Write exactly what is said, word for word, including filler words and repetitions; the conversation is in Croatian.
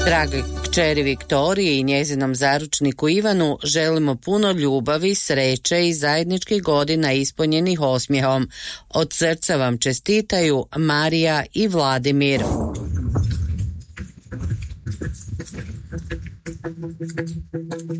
Drage kćeri Viktoriji i njezinom zaručniku Ivanu želimo puno ljubavi, sreće i zajedničkih godina ispunjenih osmijehom. Od srca vam čestitaju Marija i Vladimir.